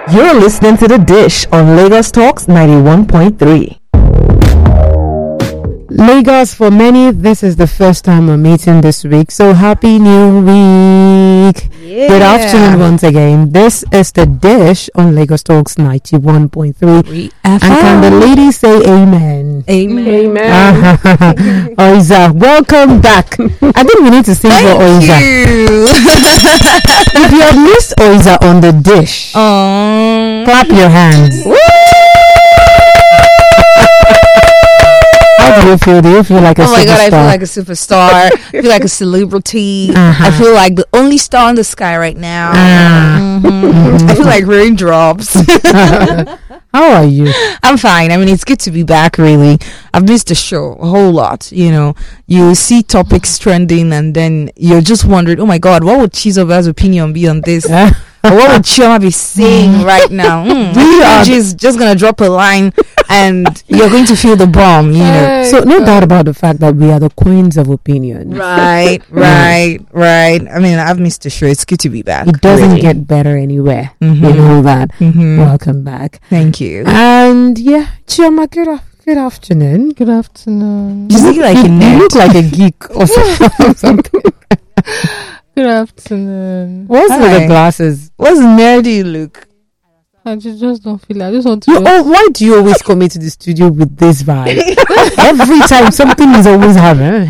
You're listening to The Dish on Lagos Talks 91.3. Lagos, for many, this is the first time we're meeting this week. So happy new week. Yeah. Good afternoon once again. This is The Dish on Lagos Talks 91.3. And can the ladies say amen? Amen. Oiza, welcome back. I think we need to sing for Oiza. If you have missed Oiza on The Dish, clap your hands. How do you feel? Do you feel like a superstar? Oh my god, I feel like a superstar. I feel like a celebrity. I feel like the only star in the sky right now. I feel like raindrops. How are you? I'm fine. I mean, it's good to be back, really. I've missed the show a whole lot. You know, you see topics trending and then you're just wondering, oh my god, what would Chizoba's opinion be on this? Or what would Chioma be saying right now? She's just going to drop a line and you're going to feel the bomb, you know. So no doubt about the fact that we are the queens of opinion. Right. I mean, I've missed the show. It's good to be back. It doesn't get better anywhere. You know that. Welcome back. Thank you. And yeah, Chioma, good afternoon. Good afternoon. You look like a nerd. You look like a geek or something. Good afternoon. What's with the glasses? What's nerdy look? I just don't feel it. I just want to. Why do you always come into the studio with this vibe? Every time something is always happening.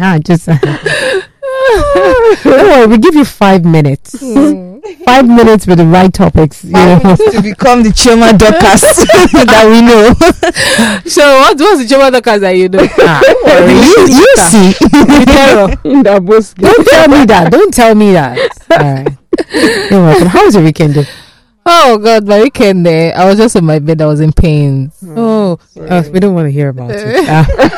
Don't worry, we give you 5 minutes. 5 minutes with the right topics. You know, to become the Chioma Dorcas that we know. So what's the Chioma Dorcas that you know? You see, Don't tell me that. All right. You're welcome. How was your weekend? Oh God, my weekend there. I was just on my bed. I was in pain. We don't want to hear about it. And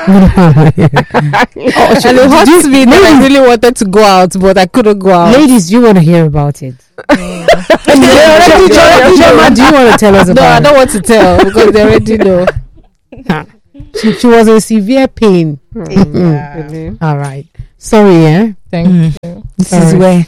it hurts me that I really wanted to go out, but I couldn't go out. Ladies, you want to hear about it? Do you want to tell us about it? No, I don't want to tell because they already know. She was in severe pain. All right. Sorry, Thank you. This is where.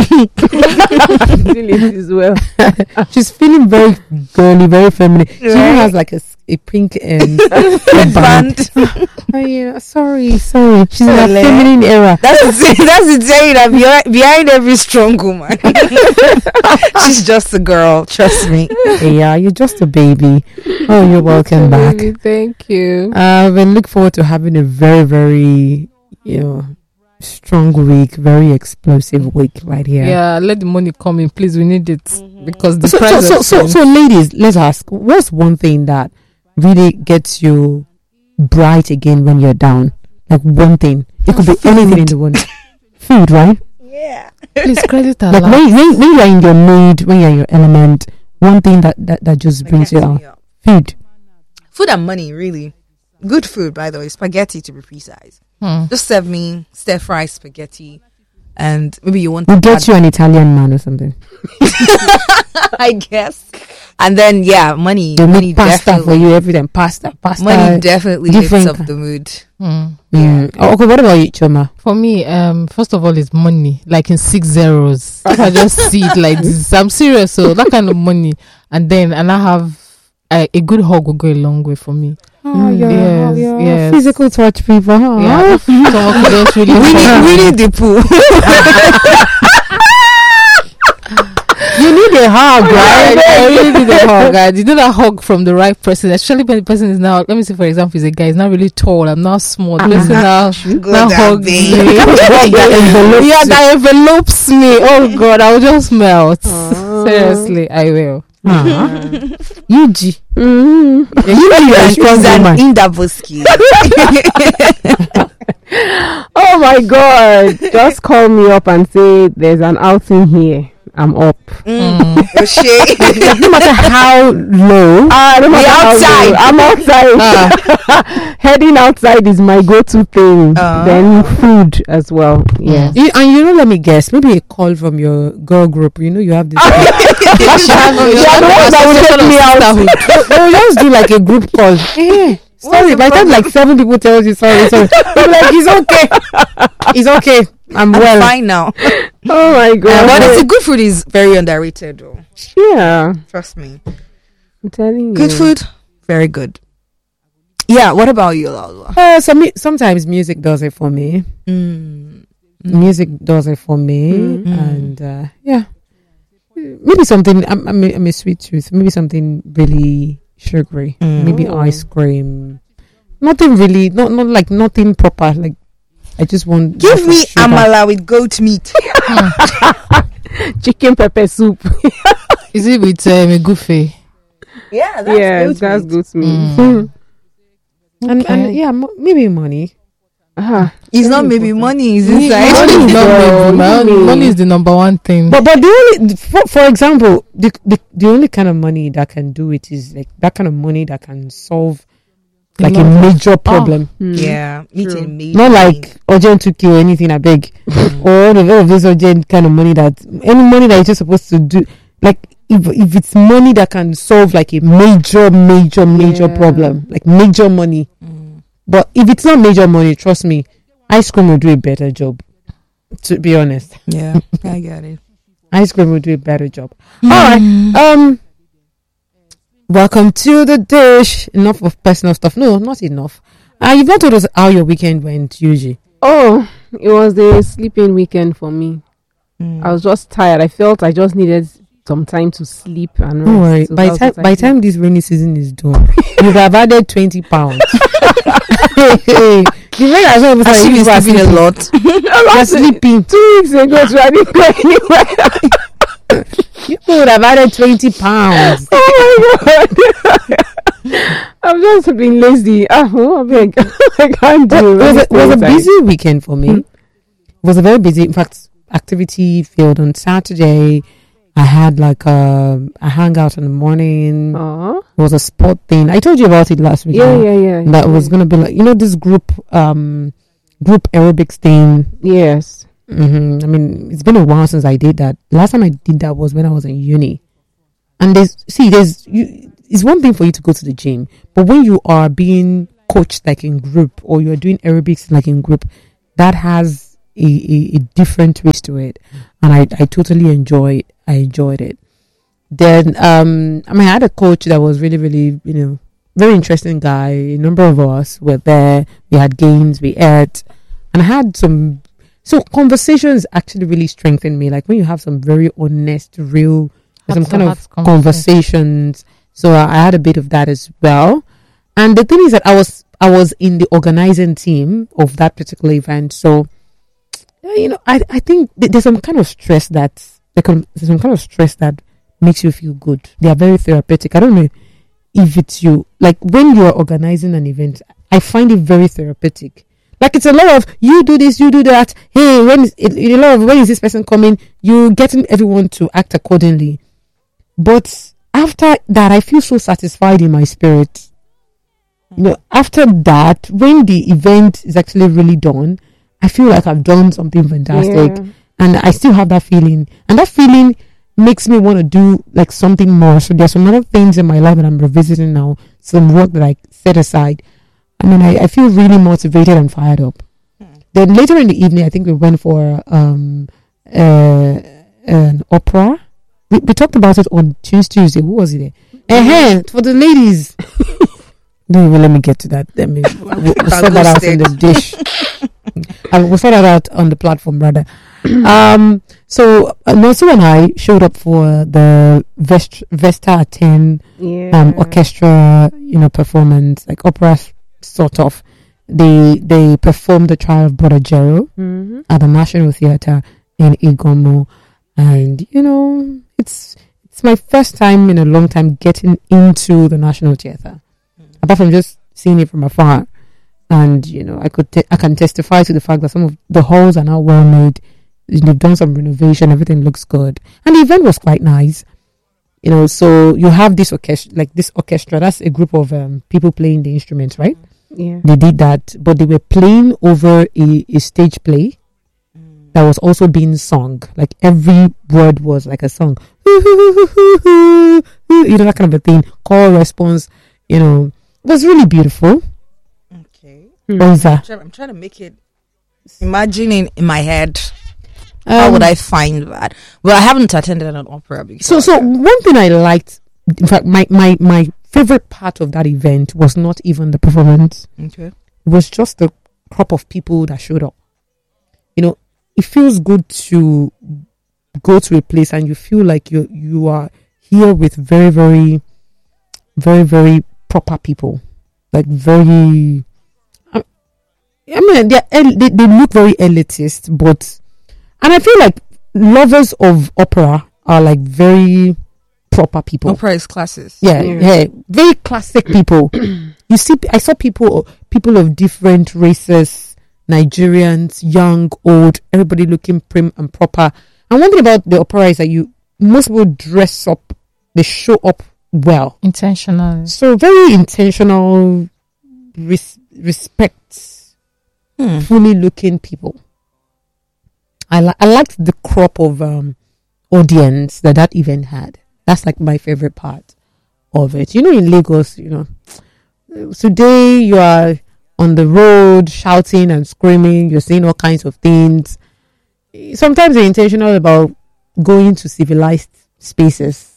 She's feeling very girly, very feminine. She even has like a pink band. Oh yeah, sorry. She's in a feminine era. That's the saying that behind every strong woman, she's just a girl. Trust me. Yeah, you're just a baby. Oh, you're welcome back. Thank you. We look forward to having a very, very, strong week, very explosive week right here. Yeah, let the money come in, please. We need it because the so ladies, let's ask, what's one thing that really gets you bright again when you're down? Like one thing. It could be anything in the world. Food, right? Yeah. Please credit our like when you're in your mood, when you're in your element, one thing that just brings you out. Food and money, really. Good food, by the way. Spaghetti, to be precise. Just serve me stir-fried spaghetti, and maybe you want to get you an Italian man or something. I guess. And then money. They money make pasta for you every time. Pasta. Money definitely lifts up the mood. Okay, what about you, Chioma? For me, first of all, it's money, like in 6 zeros. If I just see it like this, I'm serious. So that kind of money, and I have a good hug will go a long way for me. Oh, yes. Physical touch people, huh? Yeah. Someone could just really Winnie the Pooh. You need a hug, right? I really need a hug. You need a hug from the right person, especially when the person is now. Let me say, for example, is a guy. He's not really tall. I'm not small. The person now hugs me. That envelopes me. Oh God, I will just melt. Seriously, I will. Yuji. You are a strong woman. Oh my God! Just call me up and say there's an outing here. I'm up. No matter how low, no matter outside. How low, I'm outside. Heading outside is my go-to thing. Then food as well. Yeah. Let me guess. Maybe a call from your girl group. You have this. The ones that will take me out. They will just do like a group call. Sorry, by the time like 7 people tell you sorry. I'm like, it's okay. I'm fine now. Oh my God. But it's a good food is very underrated though. Yeah. Trust me. I'm telling you. Good food, very good. Yeah. What about you, Lala? Sometimes music does it for me. Music does it for me, and yeah, maybe something. I'm a sweet tooth. Maybe something really sugary. Maybe ice cream. Nothing really. Not like nothing proper. Like I just want. Give me amala with goat meat. Chicken pepper soup. Is it with a goofy? Yeah, that's goat meat. And yeah, maybe money. It's not maybe money is inside. Money is not maybe. Money is the number one thing. But the only, for example, the only kind of money that can do it is like that kind of money that can solve like a major problem. Yeah, not like urgent 2K or anything. I beg, or all of this urgent kind of money that any money that you're just supposed to do. Like if it's money that can solve like a major problem, like major money. But if it's not major money, trust me, ice cream will do a better job. To be honest. Yeah, I get it. Ice cream will do a better job. All right. Welcome to the dish. Enough of personal stuff. No, not enough. You've not told us how your weekend went, Yuji. Oh, it was the sleeping weekend for me. I was just tired. I felt I just needed some time to sleep and rest. Don't worry. So By the time this rainy season is done, you have added 20 pounds. The way I was sleeping a lot. You're sleeping. 2 weeks ago, so I didn't go anywhere. You would have added 20 pounds. Oh my god. I've just been lazy. I can't do it. It was a busy weekend for me. It was a very busy, in fact, activity field on Saturday. I had like a hangout in the morning. It was a sport thing. I told you about it last week. Yeah. That was going to be like, this group aerobics thing. Yes. I mean, it's been a while since I did that. Last time I did that was when I was in uni. And it's one thing for you to go to the gym, but when you are being coached like in group or you're doing aerobics like in group, that has a different twist to it. And I totally enjoyed it. Then I had a coach that was really, really, very interesting guy. A number of us were there. We had games, we ate, and I had some. So conversations actually really strengthened me. Like when you have some very honest, real, some kind of conversations. So I had a bit of that as well. And the thing is that I was in the organizing team of that particular event. So I think there's some kind of stress that makes you feel good. They are very therapeutic. I don't know if it's you. Like when you are organizing an event, I find it very therapeutic. Like it's a lot of you do this, you do that. Hey, when is this person coming? You getting everyone to act accordingly. But after that, I feel so satisfied in my spirit. After that, when the event is actually really done, I feel like I've done something fantastic. Yeah. And I still have that feeling. And that feeling makes me want to do like something more. So there's some other things in my life that I'm revisiting now. Some work that I set aside. I mean, I feel really motivated and fired up. Then later in the evening, I think we went for an opera. We talked about it on Tuesday. Who was it? For the ladies. No, let me get to that. I mean, we'll sort that out in the dish. We'll sort that out on the platform, rather. So Nosu and I showed up for the Vesta 10 orchestra, performance, like opera sort of. They performed the Trial of Brother Jero at the National Theatre in Igomo, and it's my first time in a long time getting into the National Theatre, apart from just seeing it from afar. And I can testify to the fact that some of the halls are now well made. They've done some renovation. Everything looks good, and the event was quite nice. So you have this orchestra. That's a group of people playing the instruments, right? Yeah, they did that, but they were playing over a stage play that was also being sung. Like every word was like a song. That kind of a thing. Call response. It was really beautiful. I'm trying to make it. Imagining in my head, how would I find that? Well, I haven't attended an opera before. So one thing I liked in fact, my favorite part of that event was not even the performance. Okay. It was just the crop of people that showed up. It feels good to go to a place and you feel like you are here with very, very, very, very proper people. Like very, I mean, they look very elitist, and I feel like lovers of opera are like very proper people. Opera is classes. Yeah, very classic people. You see, I saw people of different races, Nigerians, young, old, everybody looking prim and proper. And one thing about the opera is that most people dress up, they show up well. Intentional. So very intentional, respect, fully looking people. I liked the crop of audience that event had. That's like my favorite part of it. In Lagos, today you are on the road shouting and screaming. You're saying all kinds of things. Sometimes you're intentional about going to civilized spaces.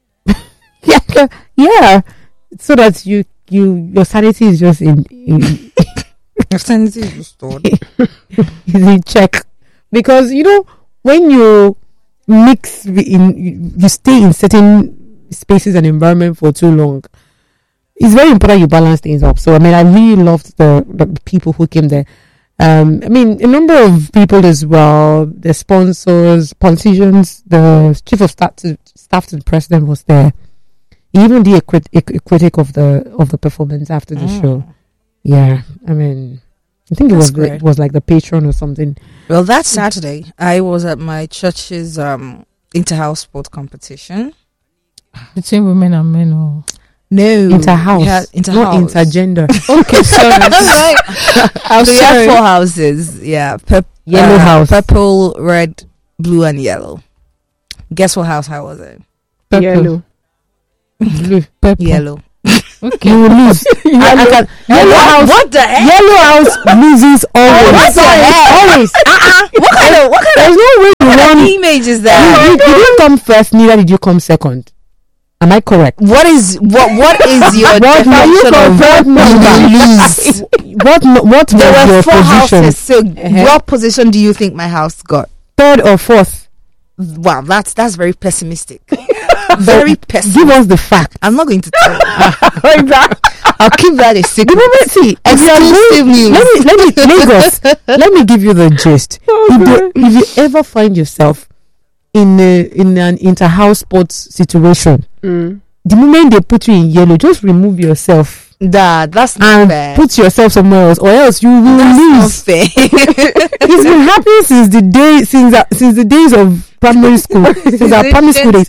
yeah, so that your sanity is just in your sanity is restored. Is in check, because when you mix you stay in certain spaces and environment for too long, it's very important you balance things up. So I really loved the people who came there. A number of people as well, the sponsors, politicians, the chief of staff to the president was there. He even did a critic of the performance after the show. Yeah, I think it was like the patron or something. Well, that Saturday, I was at my church's inter-house sport competition. Between women and men, or no, inter-house, not intergender. Okay, sorry. So we had 4 houses. Yeah, yellow house, purple, red, blue, and yellow. Guess what house I was in? Purple. Yellow. Blue. Purple. Yellow. Okay. You will lose. Yellow house. What the heck? Yellow house loses always. What the heck? Always. What kind There's no way you won. image is that? You didn't come first, neither did you come second. Am I correct? What is your definition of what lose? What There was were your 4 position? houses. So what position do you think my house got? 3rd or 4th? Wow, that's very pessimistic. Very pessimistic. Give us the fact. I'm not going to tell you. Exactly. I'll keep that a secret. See, Exclusive news. Let me Lagos. Let me give you the gist. If you ever find yourself in an inter-house sports situation, the moment they put you in yellow, just remove yourself. That's not and fair. Put yourself somewhere else, or else you will lose. That's not fair. It's been happening since the days of primary school, since our primary school days.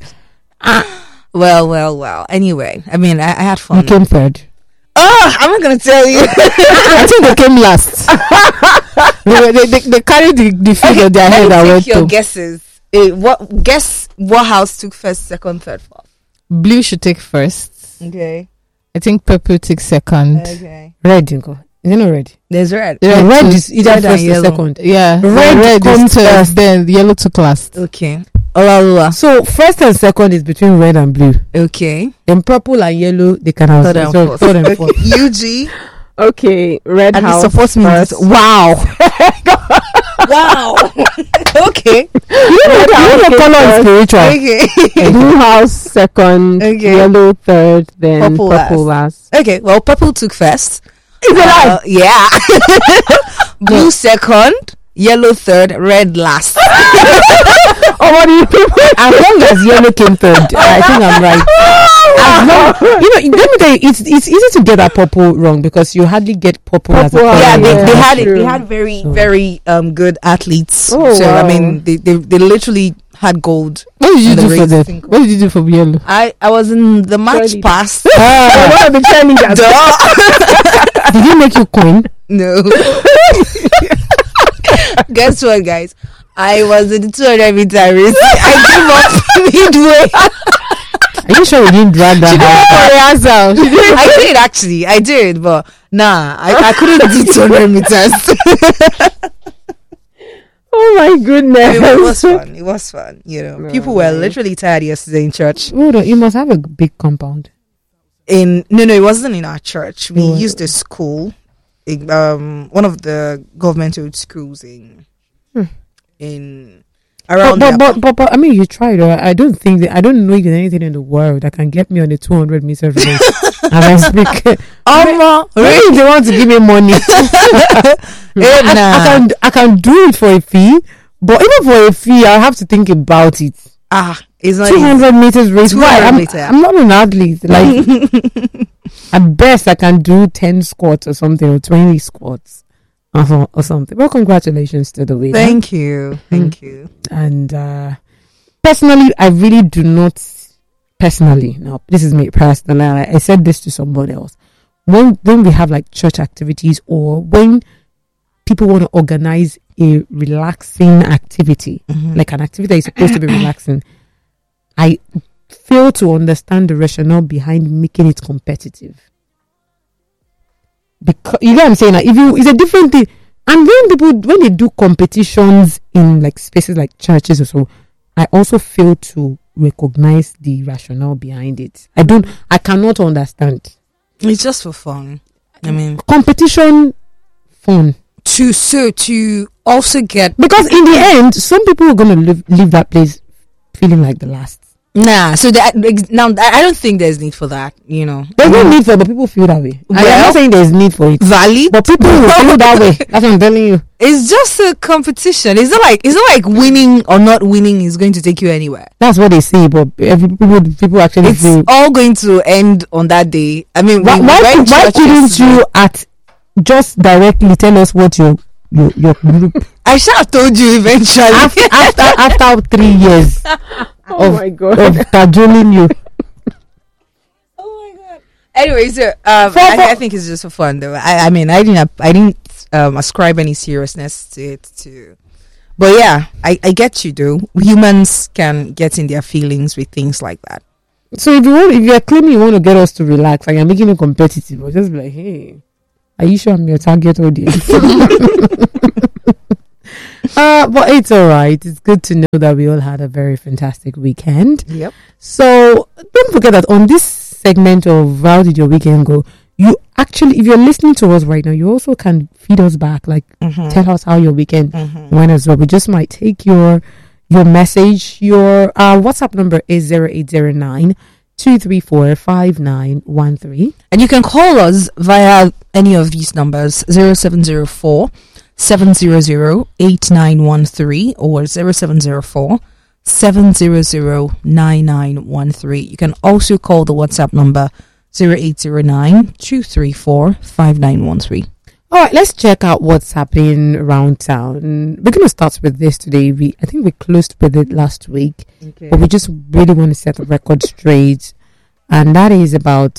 Well. Anyway, I had fun. You came 3rd. Oh, I'm not gonna tell you. I think they came last. they carried the figure of their head. Take your guesses. Guess what house took 1st, 2nd, 3rd, 4th? Blue should take 1st. Okay. I think purple takes 2nd. Okay. Red, Inko. Is it not red? There's red. Red is either red and 1st or yellow. 2nd. Yeah, Red comes is first. then yellow took last. Okay. Olalua. So 1st and 2nd is between red and blue. Okay. Then purple and yellow they can have 3rd and 4th. 3rd and 4th. UG. Okay, red And house. it supports me. first. Wow. Wow. Okay. The color is spiritual. Okay. Blue house second, Okay. yellow third, then Purple purple last. Okay. Well, purple took 1st. Is it right? Yeah. Blue 2nd, yellow 3rd, red last. Oh, what do you people? As long as yellow came 3rd, I think I'm right. Let me tell you, it's easy to get that purple wrong because you hardly get purple as a Purple, color. Yeah, they Yeah, had it. true. They had very good athletes. Oh, so wow. they literally had gold. What did you The do for race that? thing. What did you do for yellow? I was in the match Cheerleader. pass. One of the cheerleaders. Duh. Did you make you coin? No. Guess what, guys? I was in the 200 meter race. I gave up midway. Are you sure you didn't drag that out? I did actually. I did, but nah, I couldn't do 200 meters. Oh my goodness. It was fun. It was fun. You know, people were literally tired yesterday in church. Hold on, you must have a big compound. No, it wasn't in our church. We used a school, one of the government-owned schools in around. But I mean, you tried. I don't think that I don't know if there's anything in the world that can get me on a 200 meter race. And I speak. Really, they want to give me money. I can do it for a fee, but even for a fee, I have to think about it. It's not 200 meters race. Why? I'm not an athlete. Like at best, I can do 10 squats or something, or 20 squats or something. Well, congratulations to the winner. Thank you. And personally, I really do not. Personally, no, this is me personally. I said this to somebody else. When we have like church activities, or when people want to organize a relaxing activity, like an activity that is supposed to be relaxing, I fail to understand the rationale behind making it competitive. Because you know what I'm saying? Like, it's a different thing. And when they do competitions in like spaces like churches or so, I also fail to recognize the rationale behind it. I cannot understand. It's just for fun. I mean, competition, fun. To also get, because in the end, some people are gonna leave that place feeling like the last. Now I don't think there's need for that. You know, there's no need for it, but people feel that way. I'm not saying there's need for it, valid, but people will feel that way. That's what I'm telling you. It's just a competition. It's not like winning or not winning is going to take you anywhere. That's what they say, but people actually it's all going to end on that day. I mean, why couldn't you just directly tell us what your group? I should have told you eventually after 3 years. Oh my god! Of cajoling you. Oh my god! Anyway, so I think it's just for fun, though. I mean, I didn't ascribe any seriousness to it. But yeah, I get you, though. Humans can get in their feelings with things like that. So if you're claiming you want to get us to relax and you're making it competitive, I'll just be like, hey, are you sure I'm your target audience? But it's all right. It's good to know that we all had a very fantastic weekend. Yep. So don't forget that on this segment of How Did Your Weekend Go, you actually, if you're listening to us right now, you also can feed us back, like tell us how your weekend went as well. We just might take your message. Your WhatsApp number is 0809 234 5913, and you can call us via any of these numbers: 0704 700 8913 or 0704 700 9913. You can also call the WhatsApp number 0809 234 5913. All right, let's check out what's happening around town. We're going to start with this today. I think we closed with it last week, but we just really want to set the record straight, and that is about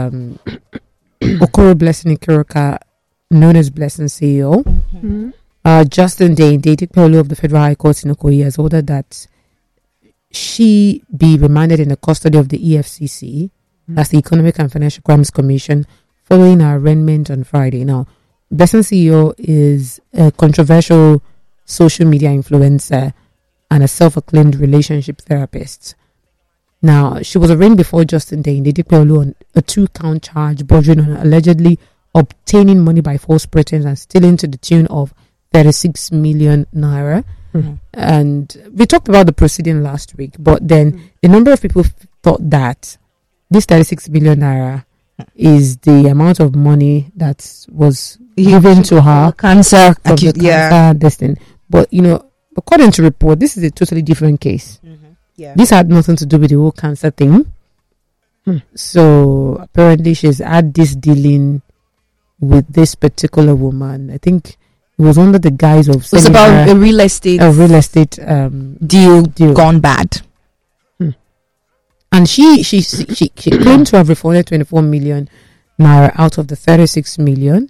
Okoro Blessing Ikoroka, known as Blessing CEO. Justin Dane, Dated Polo of the Federal High Court in Okoye, has ordered that she be remanded in the custody of the EFCC, that's the Economic and Financial Crimes Commission, following her arraignment on Friday. Now, Blessing CEO is a controversial social media influencer and a self-acclaimed relationship therapist. Now, she was arraigned before Justin Dane, Dated Polo, on a 2-count charge bordering on allegedly obtaining money by false pretense and stealing to the tune of 36 million naira. And we talked about the proceeding last week, but then a number of people thought that this 36 million naira is the amount of money that was given to her cancer this thing. But you know, according to report, this is a totally different case. This had nothing to do with the whole cancer thing. So apparently she's had this dealing with this particular woman. I think it was under the guise of, it's about a real estate deal gone bad. And she claimed to have refunded 24 million naira out of the 36 million.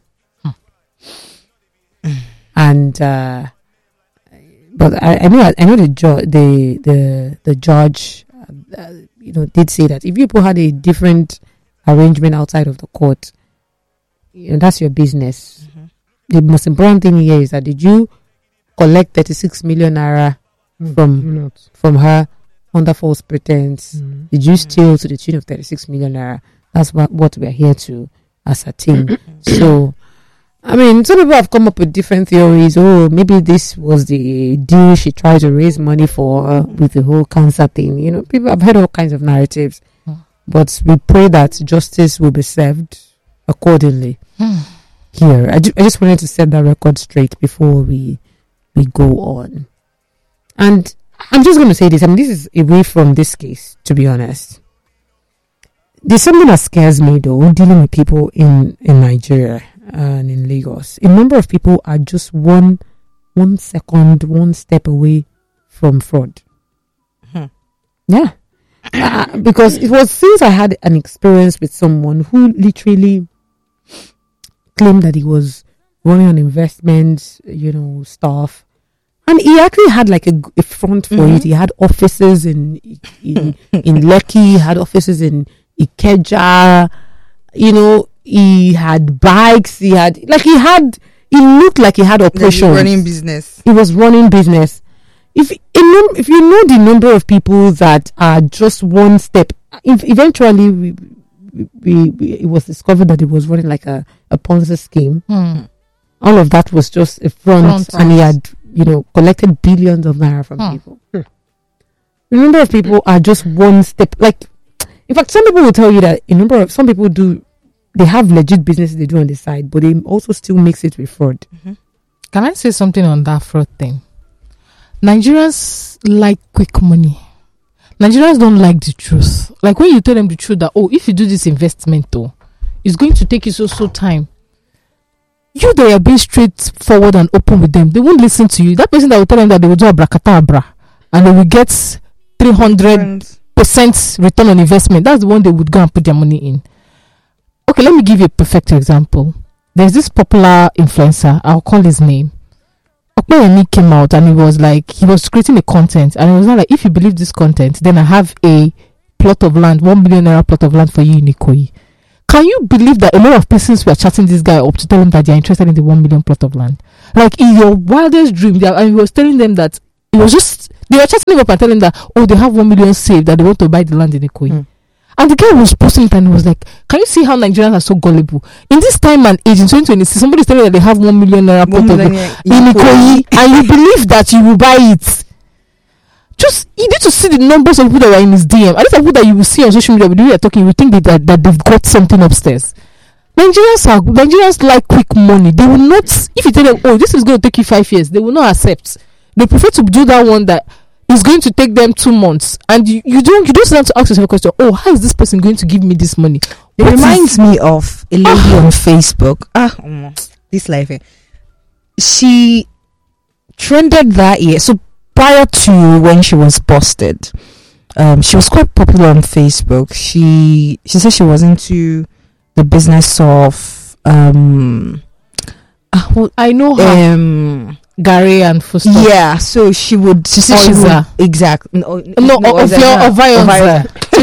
And but I know the judge did say that if people had a different arrangement outside of the court, that's your business. The most important thing here is that did you collect 36 million naira from her under false pretense? Did you steal to the tune of 36 million naira? That's what we're here to ascertain. So, I mean, some people have come up with different theories. Oh, maybe this was the deal she tried to raise money for with the whole cancer thing. You know, people have heard all kinds of narratives. But we pray that justice will be served accordingly. Here, I just wanted to set that record straight before we go on. And I'm just going to say this. I mean, this is away from this case, to be honest. There's something that scares me, though, dealing with people in Nigeria and in Lagos. A number of people are just one step away from fraud. Yeah. Because it was since I had an experience with someone who literally claimed that he was running on investments, stuff. And he actually had like a front for it. He had offices in Lekki, he had offices in Ikeja, he had bikes, he looked like he had operations. He was running business. If you know the number of people that are just one step, eventually it was discovered that he was running like a Ponzi scheme. All of that was just a front, and he had collected billions of naira from people. The number of people are just one step. Like, in fact, some people will tell you that some people they have legit businesses they do on the side, but they also still mix it with fraud. Can I say something on that fraud thing? Nigerians like quick money. Nigerians don't like the truth. Like when you tell them the truth that, if you do this investment, it's going to take you so time. They are being straightforward and open with them. They won't listen to you. That person that will tell them that they will do abracadabra and they will get 300% return on investment, that's the one they would go and put their money in. Okay, let me give you a perfect example. There's this popular influencer, I'll call his name. Okpeyemi came out and he was creating a content, and it was not like, if you believe this content, then I have a plot of land, 1 million naira plot of land for you in Ikoyi. Can you believe that a lot of persons were chatting this guy up to tell him that they're interested in the 1 million plot of land? Like in your wildest dream, and he was telling them that it was just, they were chatting him up and telling him that, they have 1 million saved, that they want to buy the land in Ikoyi. And the guy was posting it and he was like, can you see how Nigerians are so gullible? In this time and age, in 2026, somebody's telling you that they have 1 million naira plot of land in Ikoyi, and you believe that you will buy it. Just, you need to see the numbers of people that were in his DM. And these are people that you will see on social media, when you are talking, you will think that they've got something upstairs. Nigerians like quick money. They will not, if you tell them, this is going to take you 5 years, they will not accept. They prefer to do that one that is going to take them 2 months. And you don't sit down to ask yourself a question, how is this person going to give me this money? It reminds me of a lady on Facebook. This life. She trended that year. So prior to when she was busted, she was quite popular on Facebook. She said she was into the business of I know her. Gary and Fuster. Yeah, so she would exactly so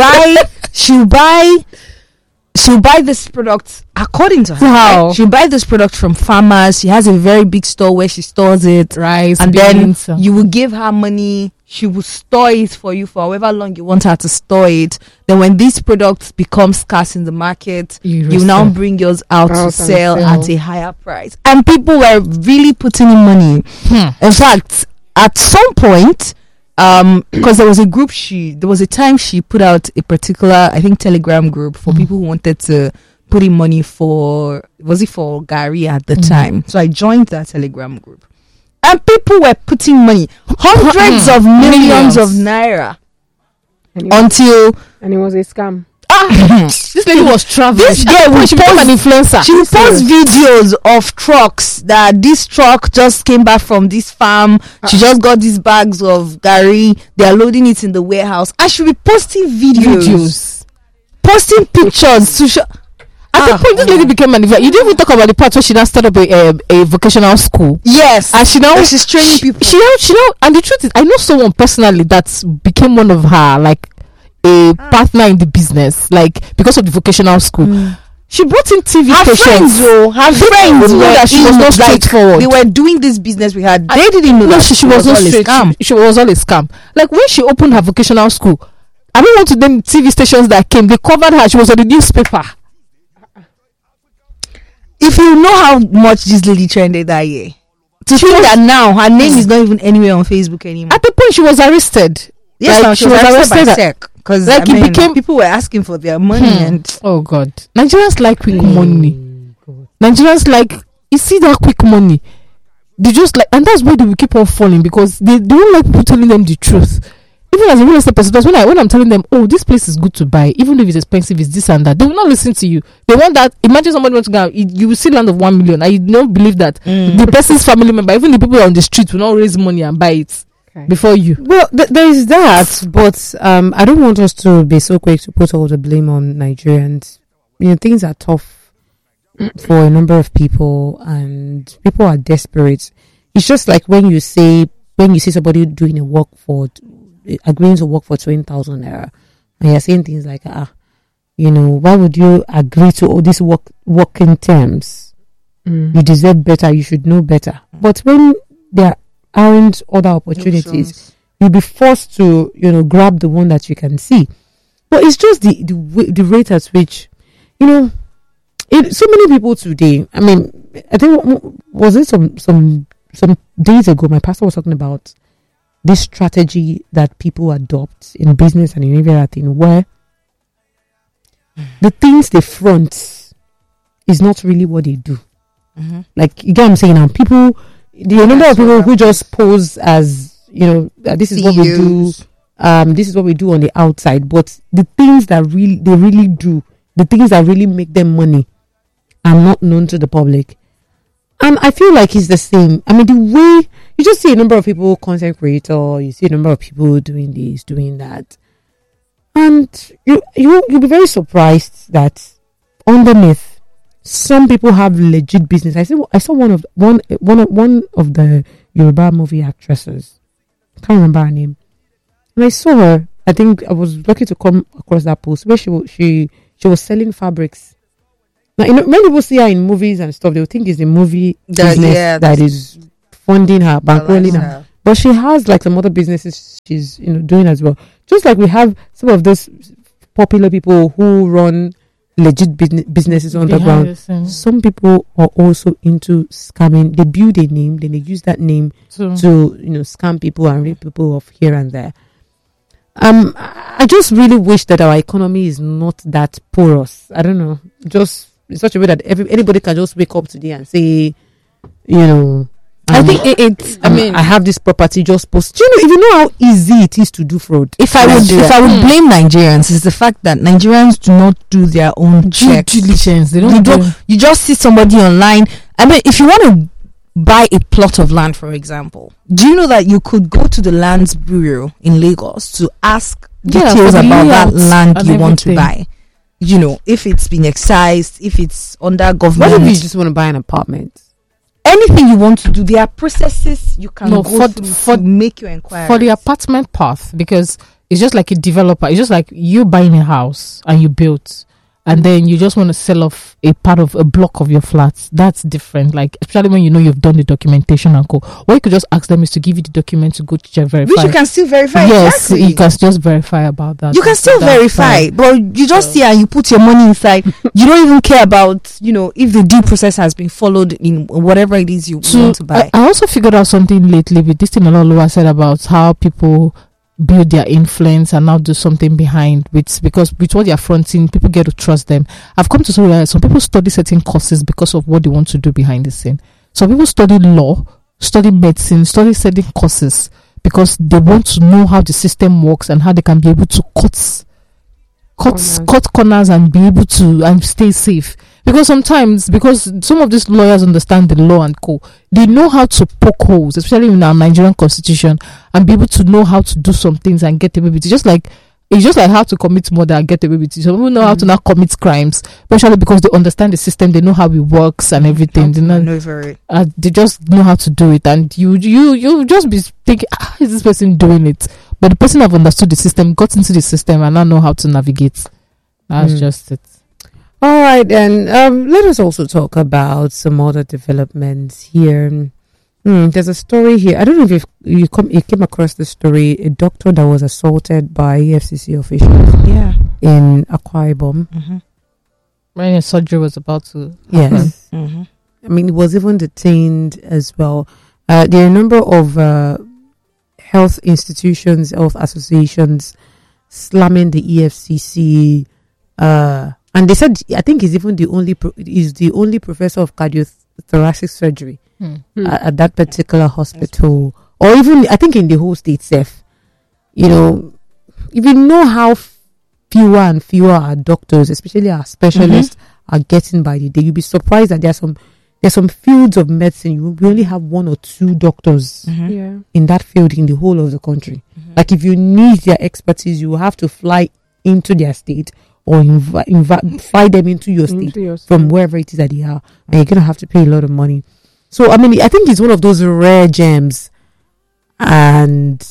she'll buy this product according to her. Wow. Right? She'll buy this product from farmers. She has a very big store where she stores it. Rice, and beans. Then you will give her money. She will store it for you for however long you want her to store it. Then when these products become scarce in the market, you now bring yours out to sell at a higher price. And people were really putting in money. In fact, at some point, because there was a time she put out a particular, I think, Telegram group for people who wanted to put in money for Gary at the time. So I joined that Telegram group. And people were putting money, hundreds of millions of naira, and it was a scam. This lady was traveling. This girl will become an influencer. She will post videos of trucks that this truck just came back from this farm. She just got these bags of Gary. They are loading it in the warehouse. I should be posting videos. Posting pictures to show. At the point, this lady became an influencer. You didn't even talk about the part where she now started up a vocational school. Yes, and she's training people. She now, and the truth is, I know someone personally that became one of her, like, a partner in the business, like, because of the vocational school. She brought in TV her stations. Her friends knew that she was not straightforward. They were doing this business with her. They didn't know that she was not straight. She was all a scam. Like when she opened her vocational school, I don't want to name TV stations that came. They covered her. She was on the newspaper. If you know how much this lady trended that year, to think that now her name is not even anywhere on Facebook anymore. At the point she was arrested. Yes, like, she was arrested by SEC. Because like it became people were asking for their money and oh god, Nigerians like quick money. Nigerians like, you see that quick money. They just like, and that's why they will keep on falling, because they don't like people telling them the truth. Even as a real estate person, that's when I'm telling them, oh, this place is good to buy, even if it's expensive, it's this and that, they will not listen to you. They want that. Imagine somebody wants to go, you will see land of 1 million. I don't believe that the person's family member, even the people on the street, will not raise money and buy it before you. Well, there is that, but I don't want us to be so quick to put all the blame on Nigerians. You know, things are tough for a number of people, and people are desperate. It's just like when you see somebody doing agreeing to work for 20,000 naira, and you're saying things like, you know, why would you agree to all these working terms? You deserve better, you should know better. But when there aren't other opportunities, you'll be forced to, you know, grab the one that you can see. But it's just the rate at which, you know, so many people today. I mean, I think was it some days ago, my pastor was talking about this strategy that people adopt in business and in every other thing, where the things they front is not really what they do. Like, you get what I'm saying now? People, the number of people who just pose as, you know, this is what we do, this is what we do on the outside, but the things that they really do, the things that really make them money, are not known to the public. And I feel like it's the same. I mean, the way you just see a number of people, content creator, you see a number of people doing this, doing that, and you'll be very surprised that underneath, some people have legit business. I saw one of the Yoruba movie actresses. I can't remember her name, and I saw her. I think I was lucky to come across that post where she was selling fabrics. Now, you know, when people see her in movies and stuff, they'll think it's a movie business that is funding her, bankrolling her. But she has like some other businesses she's, you know, doing as well. Just like we have some of those popular people who run legit businesses on the ground. Some people are also into scamming. They build a name, then they use that name to, you know, scam people and rip people off here and there. I just really wish that our economy is not that porous. I don't know, just in such a way that anybody can just wake up today and say, you know, I think it's. I mean, I have this property. Just post. Do you know how easy it is to do fraud? If I would blame Nigerians, it's the fact that Nigerians do not do their own due diligence. They don't. You just see somebody online. I mean, if you want to buy a plot of land, for example, do you know that you could go to the Lands Bureau in Lagos to ask details about that land you want to buy? You know, if it's been excised, if it's under government. What if you just want to buy an apartment? Anything you want to do, there are processes you can go through to make your inquiry. For the apartment path, because it's just like a developer. It's just like you buying a house and you built, and then you just want to sell off a part of a block of your flats. That's different. Like, especially when you know you've done the documentation and go. What you could just ask them is to give you the document to go to verify. Which you can still verify. Yes, exactly. You can just verify about that. You can still verify, but you just see and you put your money inside. You don't even care about, you know, if the due process has been followed in whatever it is you want to buy. I also figured out something lately with this thing Ololuwa said about how people build their influence and now do something behind because with what they're fronting, people get to trust them. I've come to realize some people study certain courses because of what they want to do behind the scene. Some people study law, study medicine, study certain courses because they want to know how the system works and how they can be able to cut corners and be able to and stay safe. Because sometimes, because some of these lawyers understand the law and they know how to poke holes, especially in our Nigerian constitution, and be able to know how to do some things and get away with it. It's just like how to commit murder and get away with it. Some people know how to now commit crimes, especially because they understand the system, they know how it works and everything. They just know how to do it, and you just be thinking, how is this person doing it? But the person have understood the system, got into the system, and now know how to navigate. That's just it. All right, then. Let us also talk about some other developments here. There's a story here. I don't know if you came across the story. A doctor that was assaulted by EFCC officials. Yeah. In Akwa Ibom. When a surgery was about to happen. Yes. I mean, he was even detained as well. There are a number of health institutions, health associations slamming the EFCC. And they said, I think he's even the only professor of cardiothoracic surgery at that particular hospital, or even I think in the whole state itself. You know, if you know how fewer and fewer our doctors, especially our specialists, are getting by the day, you'll be surprised that there's some fields of medicine we only have 1 or 2 doctors in that field in the whole of the country. Like if you need their expertise, you will have to fly into their state or fly them into your state from wherever it is that they are, and you're gonna have to pay a lot of money. So I mean, I think it's one of those rare gems, and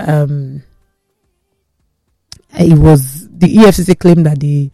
it was the EFCC claimed that they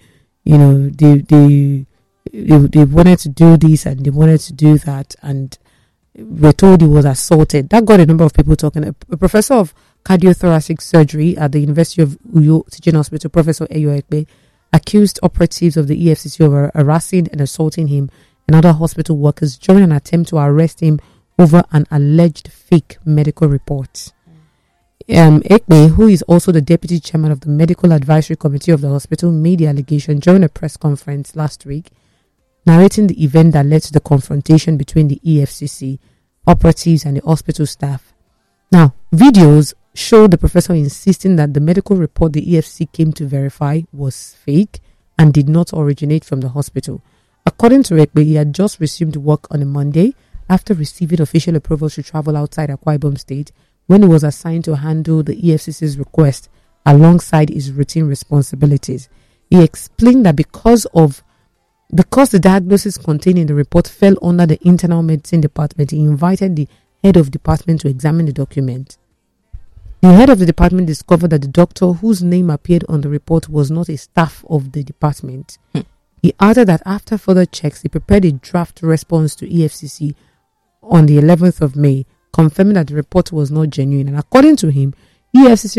wanted to do this and they wanted to do that, and we're told he was assaulted. That got a number of people talking. A professor of cardiothoracic surgery at the University of Uyo Teaching Hospital, Professor Eyo Ekpe, accused operatives of the EFCC of harassing and assaulting him and other hospital workers during an attempt to arrest him over an alleged fake medical report. Ekpe, who is also the deputy chairman of the medical advisory committee of the hospital, made the allegation during a press conference last week, narrating the event that led to the confrontation between the EFCC operatives and the hospital staff. Now, videos show the professor insisting that the medical report the EFCC came to verify was fake and did not originate from the hospital. According to Ekpe, he had just resumed work on a Monday after receiving official approval to travel outside Akwa Ibom State, when he was assigned to handle the EFCC's request alongside his routine responsibilities. He explained that because the diagnosis contained in the report fell under the internal medicine department, he invited the head of department to examine the document. The head of the department discovered that the doctor whose name appeared on the report was not a staff of the department. He added that after further checks, he prepared a draft response to EFCC on the 11th of May, confirming that the report was not genuine. And according to him, EFCC